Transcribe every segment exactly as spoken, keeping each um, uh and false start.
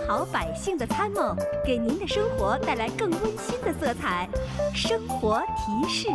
好百姓的参谋，给您的生活带来更温馨的色彩。生活提示。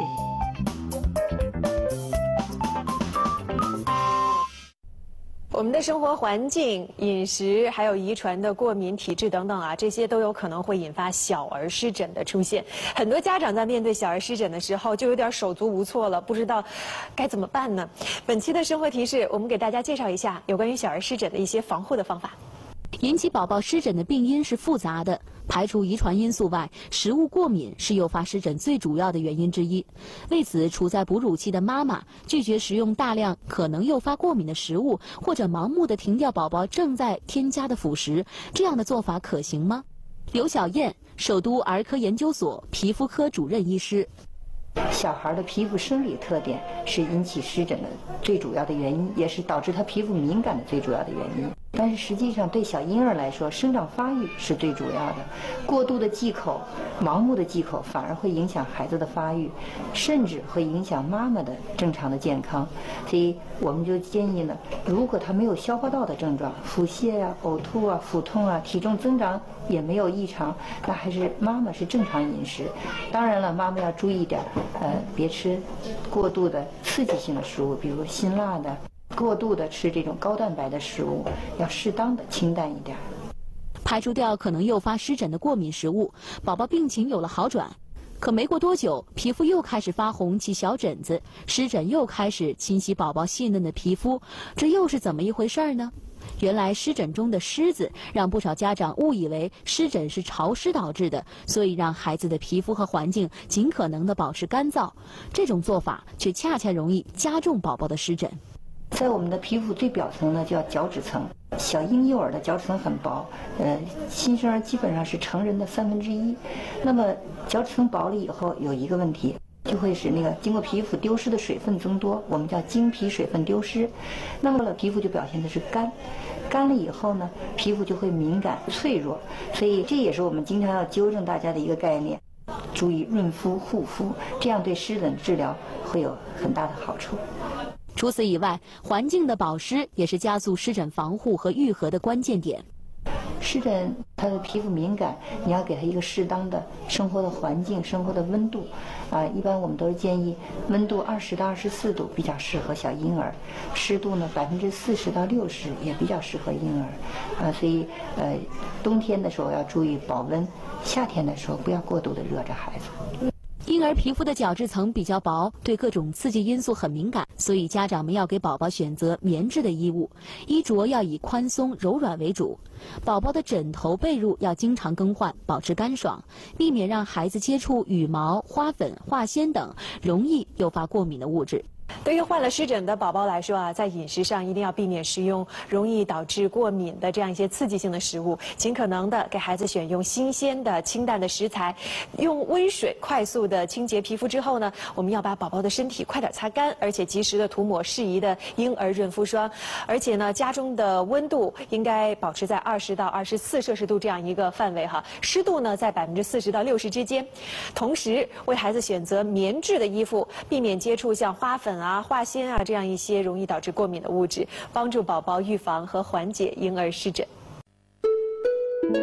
我们的生活环境、饮食，还有遗传的过敏体质等等啊，这些都有可能会引发小儿湿疹的出现。很多家长在面对小儿湿疹的时候，就有点手足无措了，不知道该怎么办呢？本期的生活提示，我们给大家介绍一下有关于小儿湿疹的一些防护的方法。 引起宝宝湿疹的病因是复杂的，排除遗传因素外，食物过敏是诱发湿疹最主要的原因之一。为此，处在哺乳期的妈妈拒绝食用大量可能诱发过敏的食物，或者盲目的停掉宝宝正在添加的辅食，这样的做法可行吗？刘小燕，首都儿科研究所皮肤科主任医师。 小孩的皮肤生理特点是引起湿疹的最主要的原因，也是导致他皮肤敏感的最主要的原因。但是实际上，对小婴儿来说，生长发育是最主要的。过度的忌口、盲目的忌口，反而会影响孩子的发育，甚至会影响妈妈的正常的健康。所以，我们就建议呢，如果他没有消化道的症状，腹泻呀、呕吐啊、腹痛啊，体重增长也没有异常，那还是妈妈是正常饮食。当然了，妈妈要注意点，呃，别吃过度的刺激性的食物，比如辛辣的。过度的吃这种高蛋白的食物，要适当的清淡一点。 排除掉可能诱发湿疹的过敏食物，宝宝病情有了好转。可没过多久，皮肤又开始发红起小疹子，湿疹又开始侵袭宝宝细嫩的皮肤，这又是怎么一回事呢？原来湿疹中的湿字让不少家长误以为湿疹是潮湿导致的，所以让孩子的皮肤和环境尽可能的保持干燥。这种做法却恰恰容易加重宝宝的湿疹。 在我们的皮肤最表层呢，叫角质层。小婴幼儿的角质层很薄，呃，新生儿基本上是成人的三分之一。那么角质层薄了以后，有一个问题，就会使那个经过皮肤丢失的水分增多，我们叫经皮水分丢失。那么了，皮肤就表现的是干，干了以后呢，皮肤就会敏感脆弱。所以这也是我们经常要纠正大家的一个概念，注意润肤护肤，这样对湿疹治疗会有很大的好处。 除此以外，环境的保湿也是加速湿疹防护和愈合的关键点。 湿疹它的皮肤敏感，你要给它一个适当的生活的环境、生活的温度，啊，一般我们都是建议温度二十到二十四度比较适合小婴儿，湿度呢百分之四十到六十也比较适合婴儿，啊，所以呃冬天的时候要注意保温，夏天的时候不要过度的热着孩子。 婴儿皮肤的角质层比较薄，对各种刺激因素很敏感，所以家长们要给宝宝选择棉质的衣物，衣着要以宽松柔软为主。宝宝的枕头被褥要经常更换，保持干爽，避免让孩子接触羽毛、花粉、化纤等容易诱发过敏的物质。 对于患了湿疹的宝宝来说啊，在饮食上一定要避免食用容易导致过敏的这样一些刺激性的食物，尽可能的给孩子选用新鲜的清淡的食材，用温水快速的清洁皮肤之后呢，我们要把宝宝的身体快点擦干，而且及时的涂抹适宜的婴儿润肤霜，而且呢，家中的温度应该保持在二十到二十四摄氏度这样一个范围哈，湿度呢在百分之四十到六十之间，同时为孩子选择棉质的衣服，避免接触像花粉啊、化纤啊这样一些容易导致过敏的物质，帮助宝宝预防和缓解婴儿湿疹。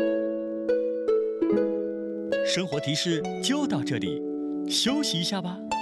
生活提示就到这里，休息一下吧。